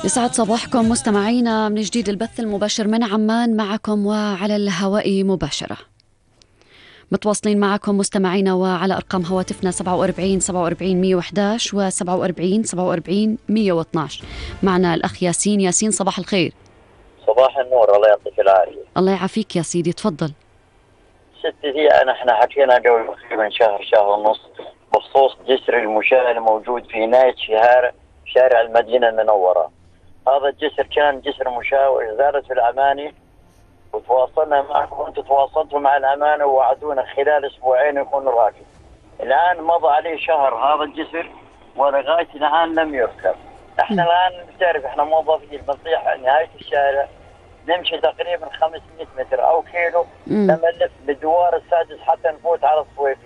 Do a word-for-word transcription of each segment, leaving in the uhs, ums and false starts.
يسعد صباحكم مستمعينا من جديد. البث المباشر من عمان معكم وعلى الهواء مباشرة. متواصلين معكم مستمعينا وعلى أرقام هواتفنا سبعة وأربعين سبعة وأربعين مية وأحد عشر و سبعة وأربعين سبعة وأربعين مية واثني عشر. معنا الأخ ياسين. ياسين صباح الخير. صباح النور، الله يعطيك العافية. الله يعافيك يا سيدي، تفضل. ستي هي أنا احنا حكينا قبل تقريبا شهر شهر ونص بخصوص جسر المشاة الموجود في نهاية شهر شارع المدينة المنورة. هذا الجسر كان جسر مشاة وإزالة في الأماني، وتواصلنا معكم وأنتم تواصلتوا مع الأمانة ووعدونا خلال أسبوعين يكون راكب. الآن مضى عليه شهر هذا الجسر ولغاية الآن لم يركب. احنا الآن بتعرف احنا موظفين بنصيح نهاية الشارع نمشي تقريبا خمسمية متر أو كيلو لما نلف بالدوار السادس حتى نفوت على الصويفية.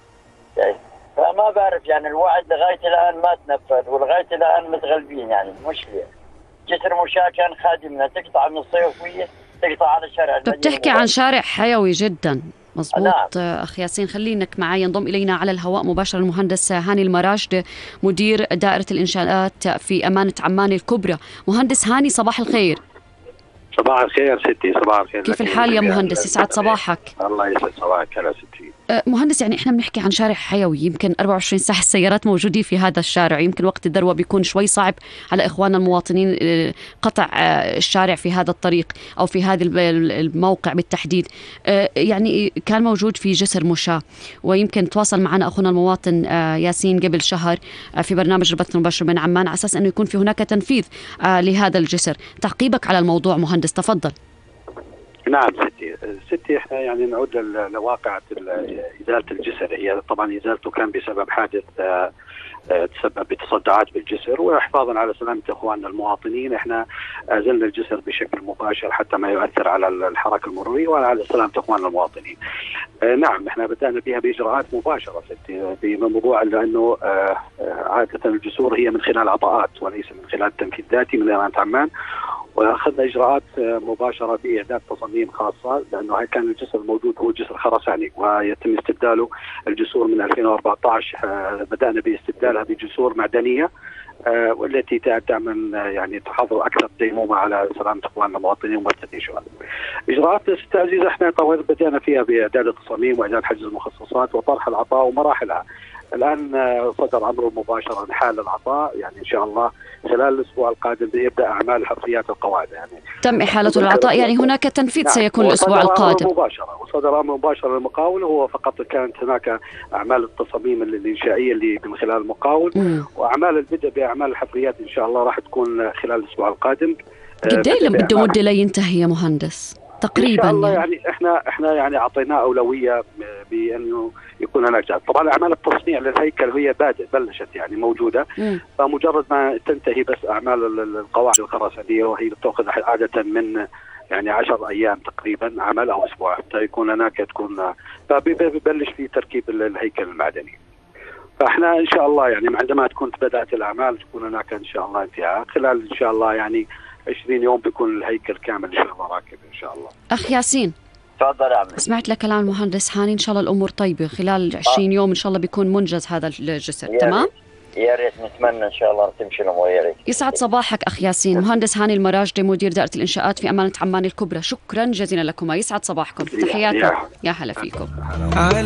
فما بعرف يعني الوعد لغاية الآن ما تنفذ ولغاية الآن متغلبين. يعني المشكلة جسر مشاة كان خادمنا، تقطع من الصيفية تقطع على شارع المدينة. بتحكي عن شارع حيوي جدا مظبوط. نعم. أخ ياسين خلينك معي. ينضم إلينا على الهواء مباشرة المهندس هاني المراجد مدير دائرة الإنشاءات في أمانة عمان الكبرى. مهندس هاني صباح الخير. صباح الخير ستي. صباح الخير. كيف الحال يا مهندس؟ يسعد صباحك. الله يسعد صباحك يا ستي. مهندس، يعني احنا بنحكي عن شارع حيوي، يمكن أربعة وعشرين ساعة السيارات موجودين في هذا الشارع، يمكن وقت الذروة بيكون شوي صعب على إخواننا المواطنين قطع الشارع في هذا الطريق أو في هذا الموقع بالتحديد. يعني كان موجود في جسر مشاة، ويمكن تواصل معنا أخونا المواطن ياسين قبل شهر في برنامج البث المباشر من عمان على أساس أنه يكون في هناك تنفيذ لهذا الجسر. تعقيبك على الموضوع مهندس، تفضل. نعم ستي. ستي احنا يعني نعود لواقعة إزالة الجسر. هي طبعا إزالته كان بسبب حادث تسبب بتصدعات بالجسر، وحفاظا على سلامة إخواننا المواطنين احنا أزلنا الجسر بشكل مباشر حتى ما يؤثر على الحركة المرورية وعلى سلامة إخواننا المواطنين. نعم احنا بدأنا بها بإجراءات مباشرة ستي بموضوع لأنه عادة الجسور هي من خلال عطاءات وليس من خلال تنفيذ ذاتي من أمانة عمان، واخذنا اجراءات مباشره باعداد تصاميم خاصه لانه كان الجسر الموجود هو جسر خرساني ويتم استبداله الجسور من ألفين وأربعة عشر. بدانا باستبدالها بجسور معدنيه والتي تعمل يعني تحافظ اكثر ديمومه على سلامه اخواننا المواطنين ومرتدي شؤون. اجراءات التعزيز احنا طبعا بدانا فيها باعداد التصاميم واعداد حجز المخصصات وطرح العطاء ومراحلها. الآن صدر أمر مباشرة حال العطاء، يعني إن شاء الله خلال الأسبوع القادم يبدأ أعمال حفريات القواعد. يعني تم إحالة العطاء، يعني هناك تنفيذ. نعم. سيكون الأسبوع القادم مباشرة. وصدر أمر مباشرة للمقاول، هو فقط كانت هناك أعمال التصاميم الإنشائية اللي من خلال المقاول م. وأعمال البدء بأعمال الحفريات إن شاء الله راح تكون خلال الأسبوع القادم. قد إيه بده مدة لينتهي يا مهندس تقريبا؟ إن شاء الله يعني احنا احنا يعني اعطيناه اولويه بانه يكون هناك جهد. طبعا اعمال التصنيع للهيكل هي بادئ بلشت يعني موجوده، م. فمجرد ما تنتهي بس اعمال القواعد الخرسانيه وهي بتاخذ عاده من يعني عشر ايام تقريبا عمل او اسبوع حتى يكون هناك تكون فبيبلش في تركيب الهيكل المعدني. فاحنا ان شاء الله يعني عندما تكون بدات الاعمال تكون هناك ان شاء الله انتهاء خلال ان شاء الله يعني عشرين يوم بيكون الهيكل كامل ان شاء الله راكب ان شاء الله. اخ ياسين تفضل يا عمي. سمعت لك كلام المهندس هاني، ان شاء الله الامور طيبه خلال عشرين يوم ان شاء الله بيكون منجز هذا الجسر. تمام، يا ريت نتمنى ان شاء الله تمشي الامور. يا ريت. يسعد صباحك اخ ياسين. مهندس هاني المراجدي مدير دائرة الانشاءات في امانة عمان الكبرى، شكرا جزيلا لكم. يسعد صباحكم. تحياتنا. يا هلا فيكم.